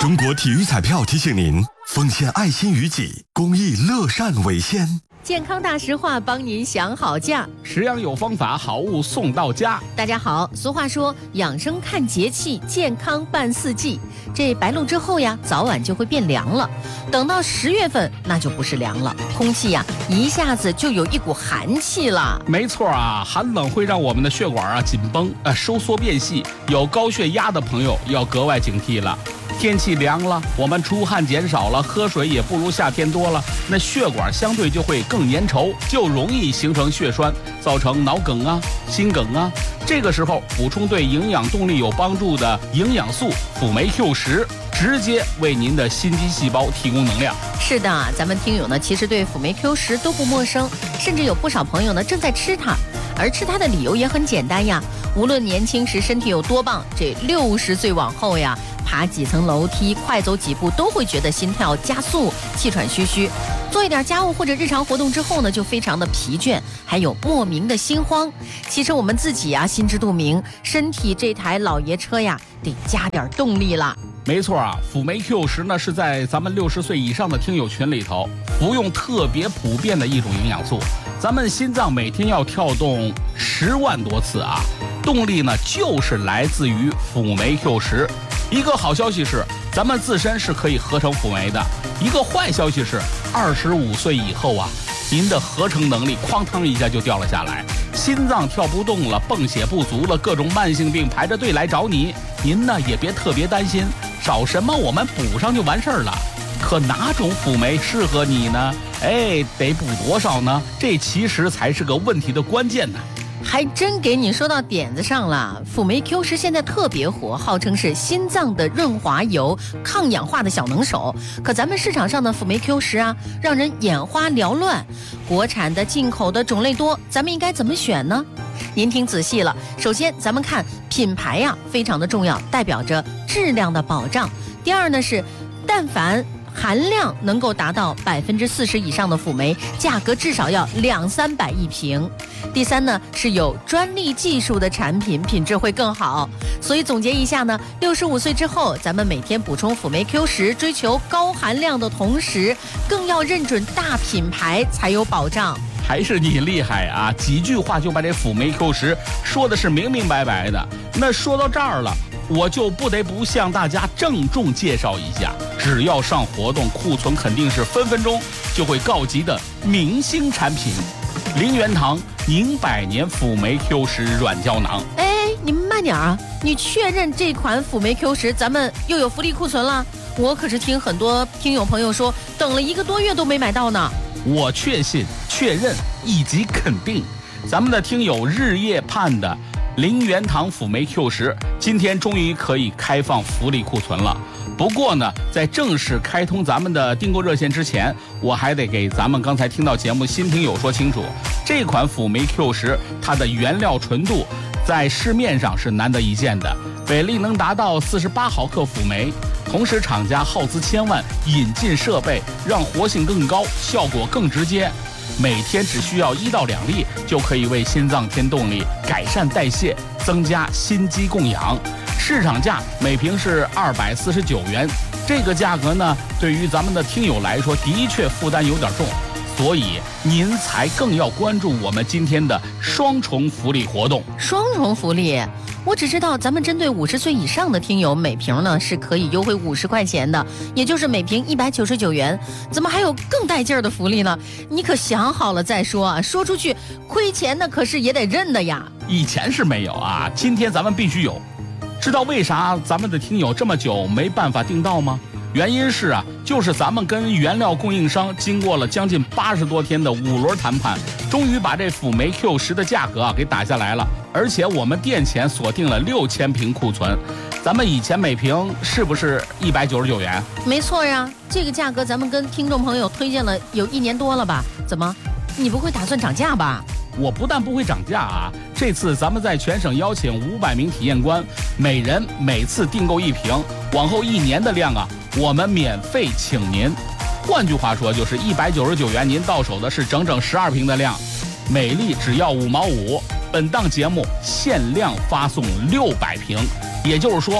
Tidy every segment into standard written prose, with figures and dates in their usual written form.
中国体育彩票提醒您：奉献爱心于己，公益乐善为先。 健康大实话，帮您想好价， 食养有方法，好物送到家。 大家好，俗话说养生看节气，健康办四季。这白露之后呀，早晚就会变凉了。等到10月份，那就不是凉了，空气呀一下子就有一股寒气了。 没错啊，寒冷会让我们的血管紧绷，收缩变细，有高血压的朋友要格外警惕了。天气凉了，我们出汗减少了，喝水也不如夏天多了，那血管相对就会更粘稠，就容易形成血栓，造成脑梗啊、心梗啊。这个时候补充对营养动力有帮助的营养素辅酶 Q10，直接为您的心肌细胞提供能量。 是的，咱们听友呢其实对辅酶 Q10都不陌生，甚至有不少朋友呢正在吃它，而吃它的理由也很简单呀。无论年轻时身体有多棒，这60岁往后呀，爬几层楼梯，快走几步都会觉得心跳加速，气喘吁吁。做一点家务或者日常活动之后呢，就非常的疲倦，还有莫名的心慌。其实我们自己呀，心知肚明，身体这台老爷车呀，得加点动力了。 没错啊，辅酶 Q10呢是在咱们60岁以上的听友群里头服用特别普遍的一种营养素。咱们心脏每天要跳动10万多次啊，动力呢就是来自于辅酶 Q10。一个好消息是，咱们自身是可以合成辅酶的；一个坏消息是，25岁以后啊，您的合成能力哐当一下就掉了下来，心脏跳不动了，泵血不足了，各种慢性病排着队来找你。您呢也别特别担心，找什么我们补上就完事儿了。可哪种辅酶适合你呢？得补多少呢？这其实才是个问题的关键呢。 还真给你说到点子上了。辅酶 Q10现在特别火，号称是心脏的润滑油，抗氧化的小能手。可咱们市场上的辅酶 Q10啊，让人眼花缭乱。国产的、进口的种类多，咱们应该怎么选呢？您听仔细了。首先，咱们看品牌呀，非常的重要，代表着质量的保障。第二呢是，但凡含量能够达到40%以上的辅酶，价格至少要200-300一瓶。第三呢是有专利技术的产品，品质会更好。所以总结一下呢，65岁之后，咱们每天补充辅酶 Q10，追求高含量的同时，更要认准大品牌才有保障。 还是你厉害啊！几句话就把这辅酶 Q10说的是明明白白的。那说到这儿了，我就不得不向大家郑重介绍一下，只要上活动，库存肯定是分分钟就会告急的明星产品——林元堂宁百年辅酶 Q10软胶囊。 你们慢点啊！你确认这款辅酶 Q10咱们又有福利库存了？我可是听很多听友朋友说，等了1个多月都没买到呢。 我确信、确认以及肯定，咱们的听友日夜盼的林元堂辅酶 Q10今天终于可以开放福利库存了。不过呢，在正式开通咱们的订购热线之前，我还得给咱们刚才听到节目新听友说清楚，这款辅酶 Q10它的原料纯度在市面上是难得一见的，比例能达到48毫克辅酶。同时厂家耗资千万引进设备，让活性更高，效果更直接。每天只需要1到2粒，就可以为心脏添动力，改善代谢，增加心肌供氧。市场价每瓶是249元，这个价格呢，对于咱们的听友来说，的确负担有点重，所以您才更要关注我们今天的双重福利活动。 双重福利，我只知道咱们针对50岁以上的听友，每瓶呢是可以优惠50块钱的，也就是每瓶199元。怎么还有更带劲儿的福利呢？你可想好了再说啊！说出去亏钱的可是也得认的呀。 以前是没有啊，今天咱们必须有。知道为啥咱们的听友这么久没办法订到吗？原因是啊，就是咱们跟原料供应商经过了将近80多天的5轮谈判，终于把这辅酶 Q10的价格给打下来了。而且我们店前锁定了6000瓶库存，咱们以前每瓶是不是199元？ 没错呀，这个价格咱们跟听众朋友推荐了有1年多了吧？怎么，你不会打算涨价吧？ 我不但不会涨价啊，这次咱们在全省邀请500名体验官，每人每次订购1瓶，往后1年的量啊，我们免费请您。换句话说，就是199元，您到手的是整整12瓶的量，每粒只要5毛5。本档节目限量发送600瓶，也就是说，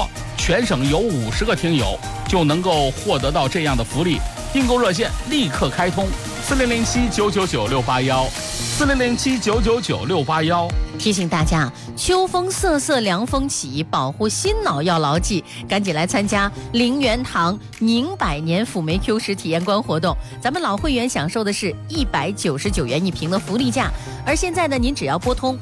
全省有50个听友就能够获得到这样的福利。订购热线立刻开通，4007-999-681，4007-999-681。 提醒大家，秋风瑟瑟凉风起，保护心脑要牢记，赶紧来参加陵园堂宁百年辅酶 Q 十体验官活动。咱们老会员享受的是199元一瓶的福利价，而现在呢，您只要拨通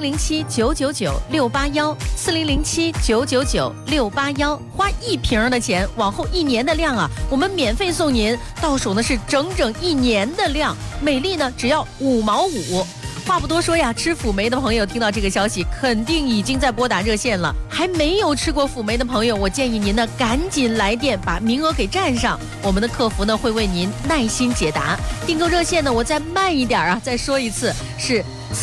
4007-999-681，4007-999-681，花1瓶的钱，往后1年的量啊，我们免费送您，到手呢是整整1年的量，每粒呢只要5毛5。话不多说呀，吃辅酶的朋友听到这个消息，肯定已经在拨打热线了。还没有吃过辅酶的朋友，我建议您呢赶紧来电，把名额给占上。我们的客服呢会为您耐心解答。订购热线呢，我再慢一点啊，再说一次，是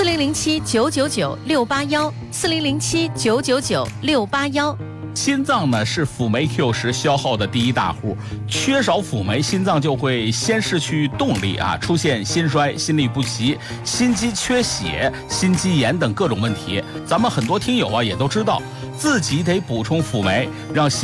4007-999-681，4007-999-681。 心脏呢是辅酶 Q10消耗的第一大户，缺少辅酶，心脏就会先失去动力啊，出现心衰、心律不齐、心肌缺血、心肌炎等各种问题。咱们很多听友啊也都知道，自己得补充辅酶，让心